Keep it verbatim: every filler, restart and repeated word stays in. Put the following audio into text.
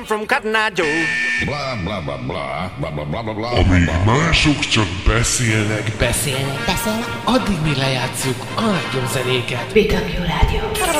From Cotton Eye Joe. Bla bla bla bla bla bla bla bla bla. Amíg mások csak beszélnek, Beszélnek, Beszélnek? addig mi lejátszuk a legjobb zenéket. bé dupla vé Rádió.